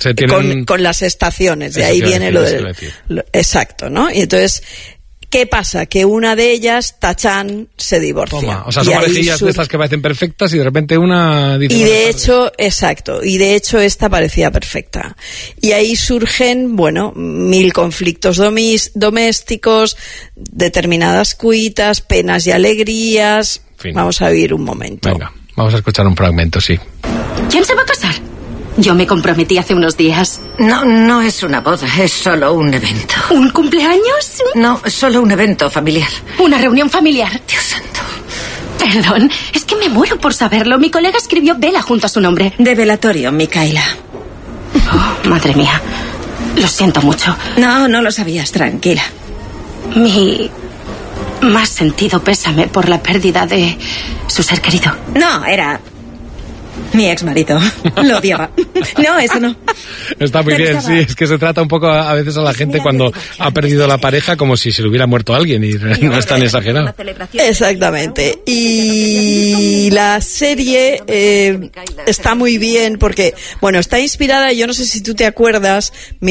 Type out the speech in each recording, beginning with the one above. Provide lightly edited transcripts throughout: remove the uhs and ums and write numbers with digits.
con las estaciones, de ahí viene lo del... Exacto, ¿no? Y entonces... ¿Qué pasa? Que una de ellas, Tachán, se divorcia. Toma, o sea, son parejillas de estas que parecen perfectas y de repente una... dice, y de hecho, exacto, y de hecho esta parecía perfecta. Y ahí surgen, bueno, 1000 conflictos domésticos, determinadas cuitas, penas y alegrías. Fin. Vamos a oír un momento. Venga, vamos a escuchar un fragmento, sí. ¿Quién se va a casar? Yo me comprometí hace unos días. No es una boda, es solo un evento. ¿Un cumpleaños? No, es solo un evento familiar. Una reunión familiar. Dios santo. Perdón, es que me muero por saberlo. Mi colega escribió vela junto a su nombre. De velatorio, Micaela. Oh, madre mía. Lo siento mucho. No lo sabías, tranquila. Mi más sentido pésame por la pérdida de su ser querido. No, era... mi exmarido. Lo odiaba. No, eso no. Está muy bien, sí. Es que se trata un poco a veces a la gente cuando ha perdido la pareja como si se le hubiera muerto alguien y no es tan exagerado. Exactamente. Y la serie está muy bien porque, bueno, está inspirada, yo no sé si tú te acuerdas,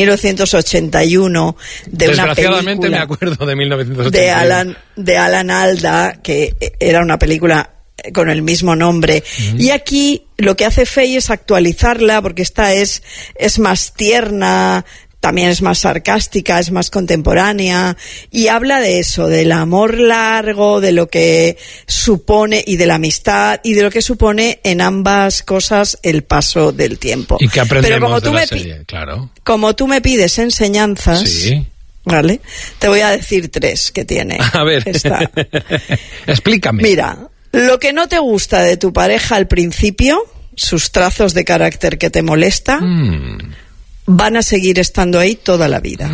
1981, de una película... Desgraciadamente me acuerdo de 1981. De Alan Alda, que era una película con el mismo nombre. Y aquí lo que hace Faye es actualizarla porque esta es más tierna, también es más sarcástica, es más contemporánea y habla de eso, del amor largo, de lo que supone y de la amistad y de lo que supone en ambas cosas el paso del tiempo. Y que aprendemos. Pero como tú de la serie, claro. Como tú me pides enseñanzas, sí. ¿Vale? Te voy a decir 3 que tiene. A ver, explícame. Mira, lo que no te gusta de tu pareja al principio, sus trazos de carácter que te molestan, van a seguir estando ahí toda la vida.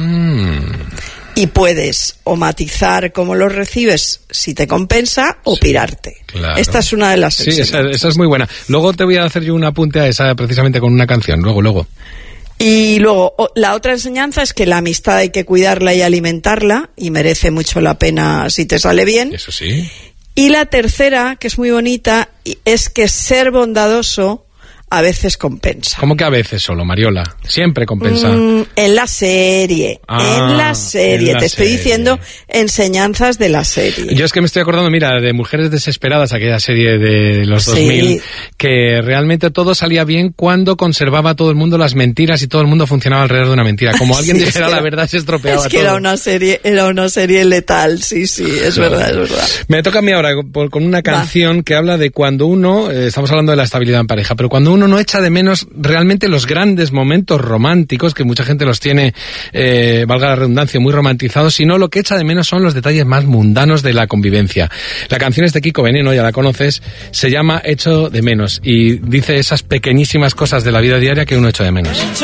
Y puedes o matizar cómo los recibes si te compensa o pirarte. Claro. Esta es una de las esa es muy buena. Luego te voy a hacer yo un apunte a esa precisamente con una canción, luego. Y luego, la otra enseñanza es que la amistad hay que cuidarla y alimentarla, y merece mucho la pena si te sale bien. Eso sí. Y la tercera, que es muy bonita, es que ser bondadoso a veces compensa. ¿Cómo que a veces solo, Mariola? Siempre compensa. En la serie. Te estoy diciendo enseñanzas de la serie. Yo es que me estoy acordando, mira, de Mujeres Desesperadas, aquella serie de los 2000, que realmente todo salía bien cuando conservaba todo el mundo las mentiras y todo el mundo funcionaba alrededor de una mentira. Como alguien dijera la verdad, se estropeaba todo. Es que era una serie letal, sí, es verdad. Me toca a mí ahora con una canción que habla de cuando uno, estamos hablando de la estabilidad en pareja, pero cuando uno no echa de menos realmente los grandes momentos románticos, que mucha gente los tiene, valga la redundancia, muy romantizados, sino lo que echa de menos son los detalles más mundanos de la convivencia. La canción es de Kiko Veneno, ya la conoces, se llama Echo de menos, y dice esas pequeñísimas cosas de la vida diaria que uno echa de menos.